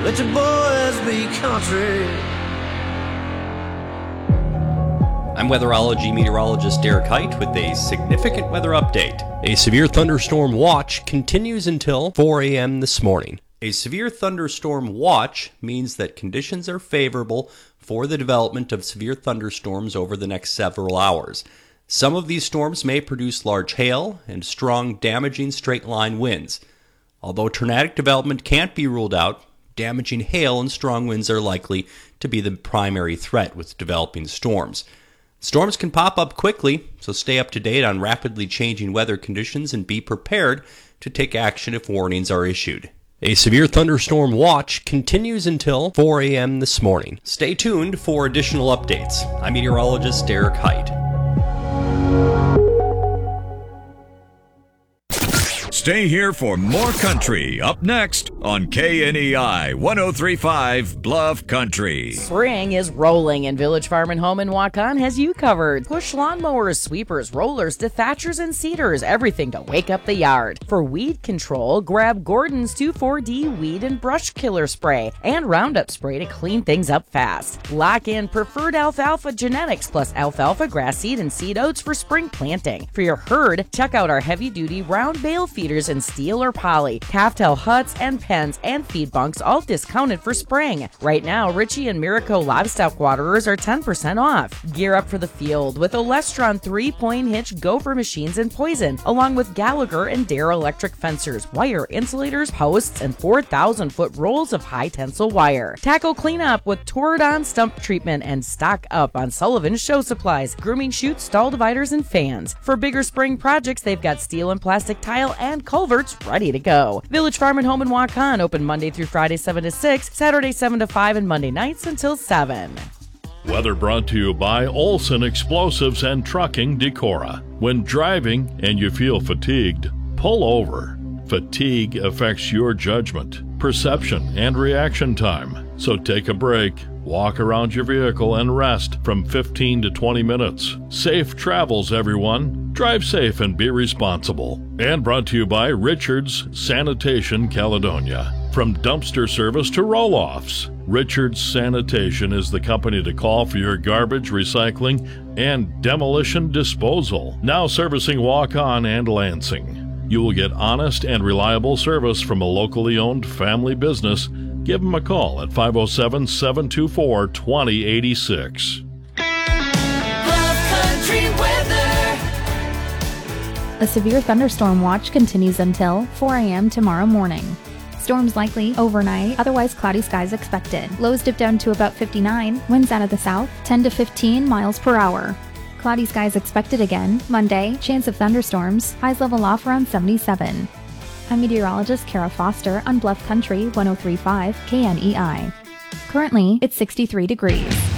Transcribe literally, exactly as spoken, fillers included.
let your boys be country. I'm weatherology meteorologist Derek Height with a significant weather update. A severe thunderstorm watch continues until four a.m. this morning. A severe thunderstorm watch means that conditions are favorable for the development of severe thunderstorms over the next several hours. Some of these storms may produce large hail and strong, damaging straight-line winds. Although tornadic development can't be ruled out, damaging hail and strong winds are likely to be the primary threat with developing storms. Storms can pop up quickly, so stay up to date on rapidly changing weather conditions and be prepared to take action if warnings are issued. A severe thunderstorm watch continues until four a.m. this morning. Stay tuned for additional updates. I'm meteorologist Derek Height. Stay here for more country up next on K N E I one oh three point five Bluff Country. Spring is rolling, and Village Farm and Home in Waukon has you covered. Push lawnmowers, sweepers, rollers, dethatchers, and seeders, everything to wake up the yard. For weed control, grab Gordon's two four D Weed and Brush Killer Spray and Roundup Spray to clean things up fast. Lock in preferred alfalfa genetics plus alfalfa grass seed and seed oats for spring planting. For your herd, check out our heavy-duty round bale feeders in steel or poly, calf-tail huts and pens and feed bunks, all discounted for spring. Right now, Ritchie and Miraco livestock waterers are ten percent off. Gear up for the field with Olestron three-point hitch gopher machines and poison, along with Gallagher and Dare electric fencers, wire insulators, posts, and four thousand foot rolls of high-tensile wire. Tackle cleanup with Toradon stump treatment and stock up on Sullivan's show supplies, grooming chutes, stall dividers, and fans. For bigger spring projects, they've got steel and plastic tile and culverts ready to go. Village Farm and Home in Waukon, open Monday through Friday seven to six, Saturday seven to five, and Monday nights until seven. Weather brought to you by Olson Explosives and Trucking Decorah. When driving and you feel fatigued, pull over. Fatigue affects your judgment, perception, and reaction time. So take a break, walk around your vehicle, and rest from fifteen to twenty minutes. Safe travels, everyone. Drive safe and be responsible. And brought to you by Richards Sanitation Caledonia. From dumpster service to roll-offs, Richards Sanitation is the company to call for your garbage, recycling, and demolition disposal. Now servicing Waukon and Lansing. You will get honest and reliable service from a locally owned family business. Give them a call at five oh seven, seven two four, two oh eight six. A severe thunderstorm watch continues until four a.m. tomorrow morning. Storms likely overnight, otherwise cloudy skies expected. Lows dip down to about fifty-nine, winds out of the south, ten to fifteen miles per hour. Cloudy skies expected again. Monday, chance of thunderstorms, highs level off around seventy-seven. I'm meteorologist Kara Foster on Bluff Country one oh three point five K N E I. Currently, it's sixty-three degrees.